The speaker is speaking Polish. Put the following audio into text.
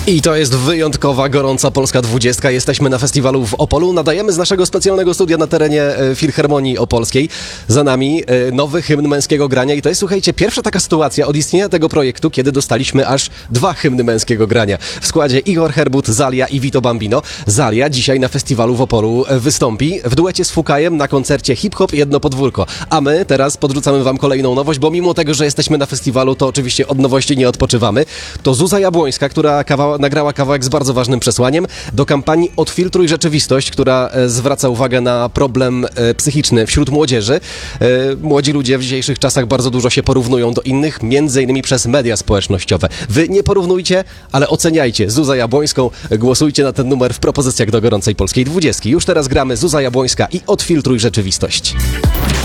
I to jest wyjątkowa, gorąca Polska 20. Jesteśmy na festiwalu w Opolu. Nadajemy z naszego specjalnego studia na terenie Filharmonii Opolskiej. Za nami nowy hymn męskiego grania. I to jest, słuchajcie, pierwsza taka sytuacja od istnienia tego projektu, kiedy dostaliśmy aż 2 hymny męskiego grania. W składzie Igor Herbut, Zalia i Vito Bambino. Zalia dzisiaj na festiwalu w Opolu wystąpi w duecie z Fukajem na koncercie Hip Hop Jedno Podwórko. A my teraz podrzucamy wam kolejną nowość, bo mimo tego, że jesteśmy na festiwalu, to oczywiście od nowości nie odpoczywamy. To Zuza Jabłońska, która nagrała kawałek z bardzo ważnym przesłaniem do kampanii Odfiltruj Rzeczywistość, która zwraca uwagę na problem psychiczny wśród młodzieży. Młodzi ludzie w dzisiejszych czasach bardzo dużo się porównują do innych, między innymi przez media społecznościowe. Wy nie porównujcie, ale oceniajcie Zuzę Jabłońską, głosujcie na ten numer w propozycjach do gorącej Polskiej 20. Już teraz gramy Zuza Jabłońska i Odfiltruj Rzeczywistość.